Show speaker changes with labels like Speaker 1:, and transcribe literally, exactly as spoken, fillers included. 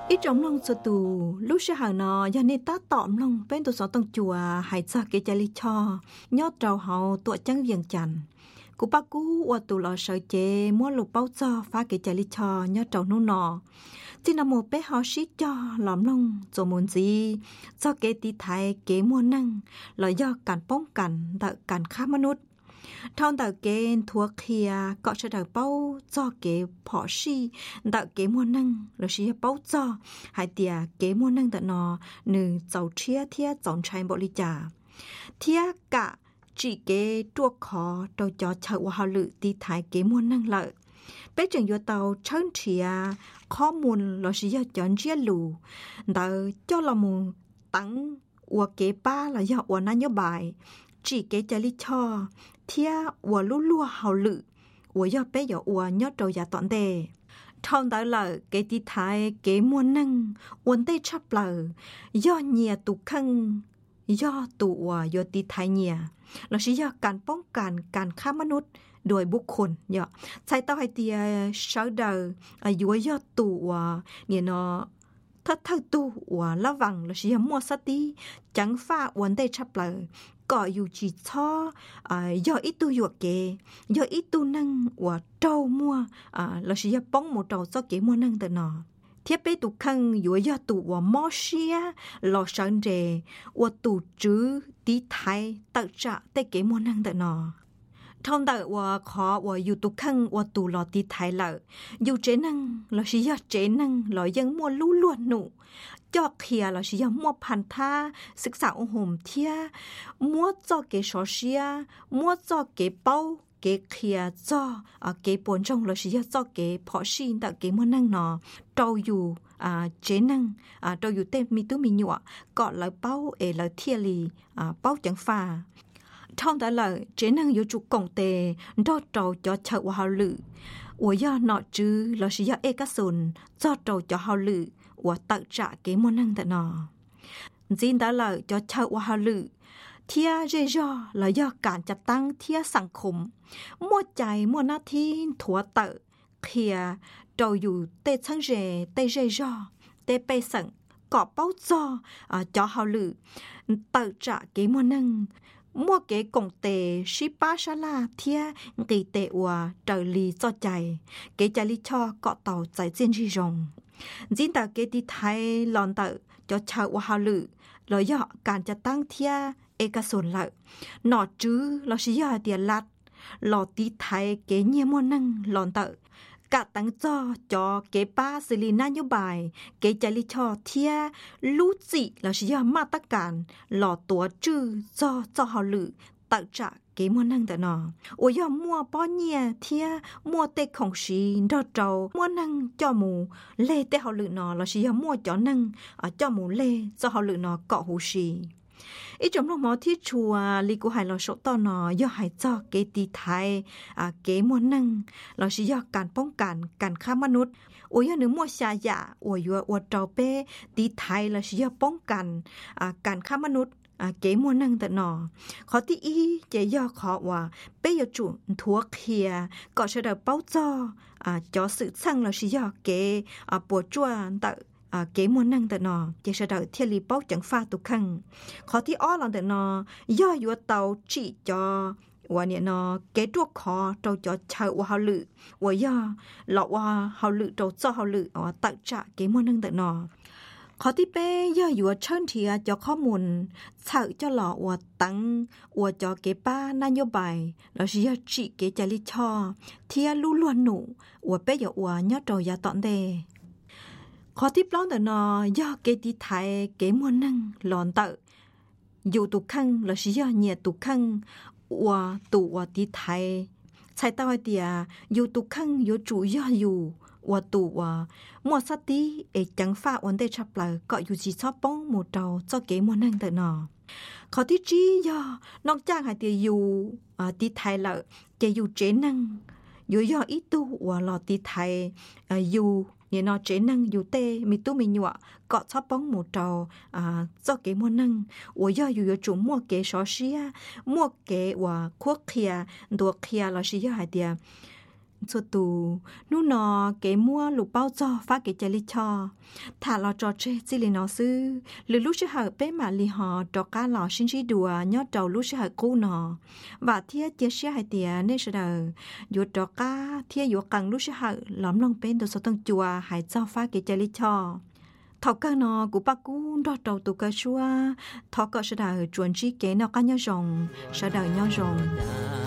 Speaker 1: ít trong lòng số tù lúc sẽ hàng nó do nên ta tọm lòng bên tụ sáu tông chùa hay cho cái trái lý cho nhớ trâu hậu tụi trắng viền chằn cụ ba cú qua tụ lò sợi chè mua lục bao cho phá cái trái lý cho nhớ trâu nô nọ chỉ là một bé họ xí cho lõm lòng rồi muốn gì cho cái tí thái cái mua năng là do cản bóng cản đợi cản khá mนุษย์thong đợi cái thua kia có sẽ đợi bao cho cái bỏ xí đợi cái mua năng là xí bao cho hai tia cái mua năng đợi nó nữ giàu chia thia giàu trai bộ lý trả thia cả chỉ cái chuột khó đầu cho chờ vào lự tí thái cái mua năng lợi bé trường vô tàu chân chia khó muốn là xí chọn chia lù đợi cho là muốn tăng của cái ba là do của nó nhớ bài chỉ cái trái lý cho thia của lú lúa hào lự của do bé giờ của nhớ trâu giả toàn đề thong đợi là cái tí thái cái mua năng uốn tê chắp lờ do nhẹ tụ khăn do tụ do tí thái nhẹ là chỉ doการป้องกันการฆ่ามนุษย์โดยบุคคลเนาะใช้ต่อให้เตียชาวเดออายุยอดตัวเนี่ยเนาะถ้าถ้าตัวระวังแล้วสิมัวสติจังฟ้าวันได้ชับเลยก็อยู่จีช่ออ่ายออีตัวอยู่เกยออีตัวนั่งว่าเจ้ามัวอ่าแล้วสิป้องหมดเจ้าเจ้าเกมัวนั่งแต่เนาะเทียบไปตุขังอยู่ยอดตัวมอเชียหล่อสังเจว่าตัวจื้อตีไทยตัดจะแต่เกมัวนั่งแต่เนาะทองแต่ว่าขอว่าอยู่ตุขังว่าตัวหล่อตีไทยเลยอยู่เจนังเราสิยอดเจนังหล่อยังมัวลู่ล้วนหนูจอกเขียเราสิยอดมัวพันท่าศึกษาองค์ห่มเทียมัวจอกเกสอเชียมัวจอกเกเป้าเกเขียจออ่าเกปนจงเราสิยอดจอกเกพอชินแต่เกมัวนั่งเนาะเราอยู่อ่าเจนังอ่าเราอยู่เต็มมีตู้มีหยวกก็เลยเป้าเอเลยเทียลีอ่าเป้าจังฟ้าท่องแต่เลยเจนังอยู่จุกงเตดอโจจะเฉวหาลือ我要拿住老是要一个孙做做就好了我特trả cái món ăn đó nó chính đó là cho chợ và hào lự thia dễ do là doการจัดตั้ง thia สังคมมั่วใจมั่วหน้าที่ถั่วเต๋อเขียเราอยู่เตะชั้งเจเตะเจจอเตะไปสั่งกอบเป้าจออ่าจะหาลือเต๋อtrả cái món ăn mua cái cổng tề shipa sala thia kỳ tệ wa trời lì cho chạy cái chạy lì cho cọ tàu chạy trên đi rồng chính ta cái đi thái lòn tự cho chợ wa hà lự lời doการจะตั้งเทียเอกส่วนละหนอจื้อเราสิยาเดียลัดหลอตีไทยเกเนียมนั่งหลอนtự cả tăng cho cho cái ba xử lý nhan bài cái trái lý cho thia lú dị là chỉ do ma tất cản lò tổ trừ cho cho họ lự tự trả cái mua năng đó nó ôi do mua bao nhiêu thia mua tê không xí đó trâu mua năng cho mù lê tê họ lự nó là chỉ do mua cho năng ở cho mù lê cho họ lự nó cọ hú xí ít trong lúc mà thiết chùa li của hai lò sổ to nó do hai cho cái tí thái à cái mua năng là chỉ doการป้องกันการฆ่ามนุษย์โอ้ยนึกมัวชายะโอ้ยอวดเจ้าเป้ตีไทยlà chỉ doป้องกันอ่าการฆ่ามนุษย์อ่าเก๋มัวนั่งแต่หนอขอที่อีเจย่อขอว่าเป้ยจุนทัวเขียก็เสด็จเป้าจออ่าจอสื่อสั่งlà chỉ doเก๋อ่าปวดจวนแต่อ่าเก๋มัวนั่งแต่หนอเจเสด็จเทียลีเป้าจังฟ้าตุขังขอที่อ้อหลังแต่หนอย่ออยู่เตาจีจอว่าเนี่ยเนาะเกตัวคอเราจะเช่าว่าเขาลือว่าย่าหลอกว่าเขาลือเราจะเขาลือว่าตัดจากเกมนึงแต่เนาะขอที่เป้ย่าอยู่เชิญเทียจะข้อมูลเช่าจะหลอกว่าตั้งว่าจะเกป้านโยบายเราสิยาจีเกจลิชอเทียลู่ล้วนหนูว่าเป้อย่าว่าย่าเราอย่าตอนเดขอที่ปล้องแต่เนาะย่าเกติไทยเกมนึงหลอนเตออยู่ตุขังเราสิยาเนี่ยตุขังว่าตัวที่ไทยใช้ตัวเดียอยู่ตุขังอยู่จุยาอยู่ว่าตัวมัวสติเอจังฟ้าวันเดชับเลยก็อยู่จีชอบป้องหมู่เราเจ้าเก๋มัวนั่งแต่นอเขาที่จียานอกจากให้เดียอยู่อ่าที่ไทยเลยจะอยู่เจนังอยู่ยออีตัวหล่อที่ไทยอ่าอยู่เนี่ยนอเจนังอยู่เตมีตู้มีหยวกก็ชอบป้องหมู่เราอ่าเจ้าเก๋มัวนั่งว่าย่ออยู่อยู่จุ่มมัวเก๋ชอเชียมัวเก๋ว่าควกเขียตัวเขียเราสิย่อให้เดีย cho tù nu nọ cái mua lục bao cho phát cái chai li cho thả lò trò chơi chỉ li nó sư lử lúc sẽ hợp bé mà li họ trò cá lò xin chỉ đùa nhót trầu lúc sẽ hợp cũ nọ và thiết chia sẻ hai tiền nên sẽ đời dù trò cá thiết dù càng lúc sẽ hợp lõm lòng bên đồ số tông chùa hãy cho phát cái chai li cho thọ cơ nọ của bác cũ đo trầu tụ cơ xua thọ cơ sẽ đời chuẩn chỉ kế nó cá nhau rồng sẽ đời nhau rồng